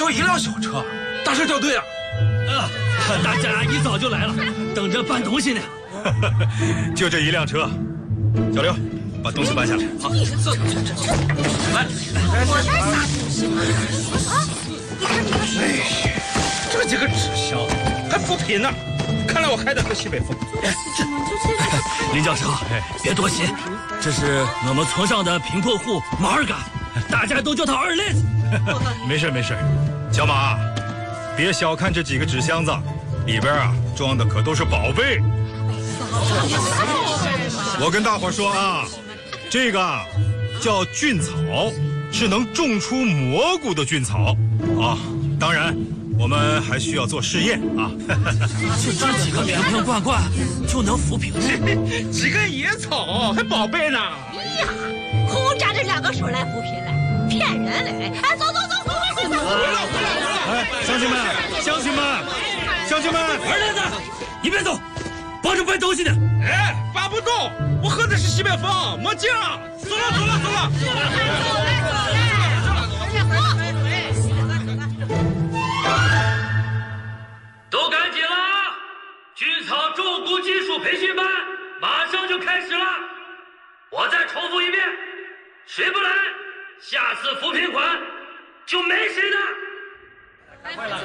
有1辆小车，大事掉队了。 看大家一早就来了，等着搬东西呢。 就这1辆车，小刘，把东西搬下来。 好， 来，我哪撒东西了？啊！ 哎，这几个纸箱还扶贫呢，看来我还得和西北风。 林教授，别多心，这是我们村上的贫困户马二嘎，大家都叫他二赖子。 没事没事，小马，别小看这几个纸箱子，里边啊装的可都是宝贝。我跟大伙说啊，这个叫菌草，是能种出蘑菇的菌草啊。当然，我们还需要做试验啊。 就这几个瓶瓶罐罐就能扶贫？ 几根野草还宝贝呢？ 哎呀，空扎着2个手来扶贫了，骗人嘞！哎，走！ 哎，乡亲们， 二赖子，你别走，帮着搬东西呢。 哎，搬不动，我喝的是西北风，没劲儿。走了。 都赶紧啦！菌草种菇技术培训班马上就开始了。我再重复一遍，谁不来，下次扶贫款就没谁的。 快了！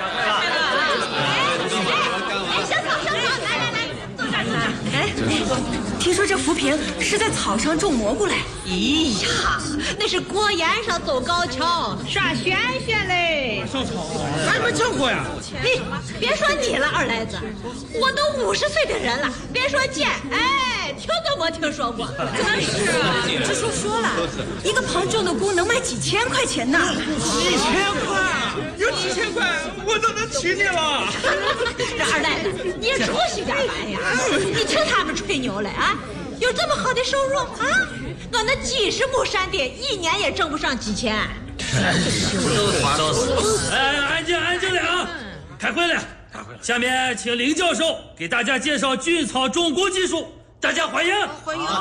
哎，小草，来，坐这儿。 哎，听说这扶贫是在草上种蘑菇嘞？ 哎呀，那是过沿上走高跷，耍玄嘞！ 上草，咱也没见过呀。 嘿，别说你了，二赖子，我都50岁的人了，别说见，哎，听都没听说过。 真是啊，这说了，一个棚种的菇能卖几千块钱呢？ 几千块，有几千块我都能请你了。 这二赖子，你也出息点吧呀！你听他们吹牛嘞啊！有这么好的收入啊？我那几十亩山地，1年也挣不上几千。 哎，安静点啊！开会了。下面请林教授给大家介绍菌草种菇技术，大家欢迎。 欢迎！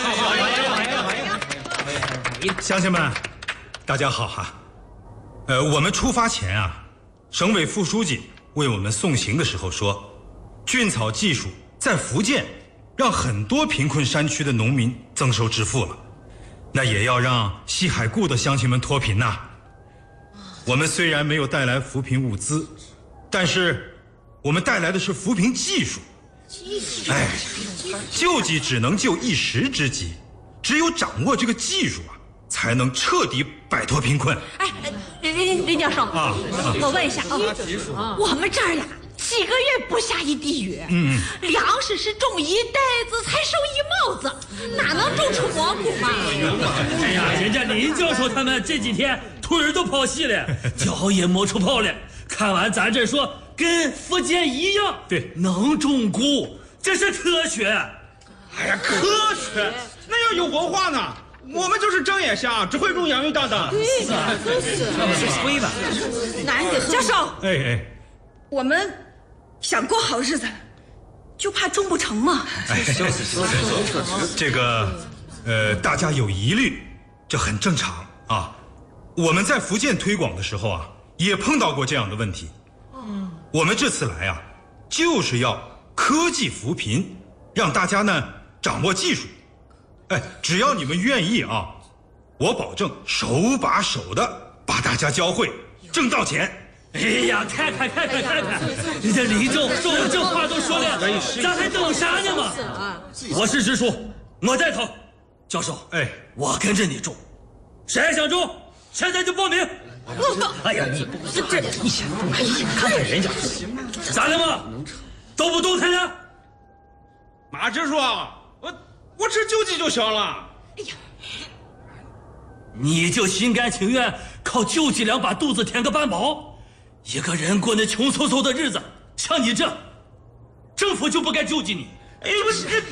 乡亲们，大家好哈。我们出发前啊，省委副书记为我们送行的时候说，菌草技术在福建让很多贫困山区的农民增收致富了，那也要让西海固的乡亲们脱贫呐。我们虽然没有带来扶贫物资，但是我们带来的是扶贫技术。哎，救济只能救一时之急，只有掌握这个技术啊，才能彻底摆脱贫困。 哎，林教授啊，我问一下啊，我们这儿呀，几个月不下一滴雨，粮食是种1袋子才收1帽子，哪能种出蘑菇嘛？ 哎呀，人家林教授他们这几天腿儿都跑细了，脚也磨出泡了。看完咱这说跟福建一样， 对， 能种菇，这是科学。 哎呀，科学那要有文化呢。我们就是睁眼瞎，只会种洋芋蛋的。 吹吧， 难得教授， 哎， 我们想过好日子，就怕种不成嘛。 这个大家有疑虑，这很正常啊。我们在福建推广的时候啊，也碰到过这样的问题。我们这次来啊，就是要科技扶贫，让大家呢掌握技术。哎，只要你们愿意啊，我保证手把手的把大家教会，挣到钱。 哎呀，看看，人家林教授这话都说了，咱还等啥呢嘛？我是直属，我带头。教授， 哎， 我跟着你种，谁还想种，现在就报名。 哎呀，你想看看人家， 咋了嘛？都不动弹了？ 马支书，我吃救济就行了。 哎呀， 你就心甘情愿靠救济粮把肚子填个半饱？一个人过那穷嗖嗖的日子，像你这，政府就不该救济你。 哎呦，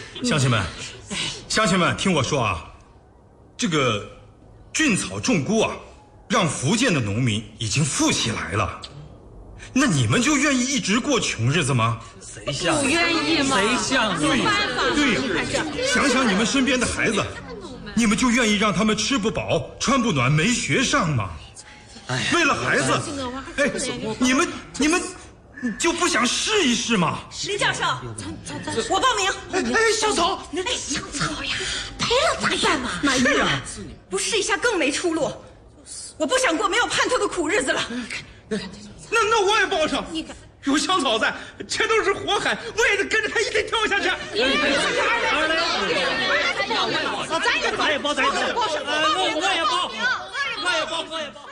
乡亲们，听我说啊，这个菌草种菇啊，让福建的农民已经富起来了。那你们就愿意一直过穷日子吗？ 谁像？ 不愿意吗？ 谁像？ 有办法吗？ 对呀，想想你们身边的孩子，你们就愿意让他们吃不饱、穿不暖、没学上吗？ 为了孩子，哎，你们就不想试一试吗？ 林教授，我报名。 哎，香草， 哎，香草呀，赔了咋办嘛？ 妈呀，不试一下更没出路。我不想过没有盼头的苦日子了。 那我也报上。有香草在，这都是火海，我也得跟着他一起跳下去。 咱也报，我也报。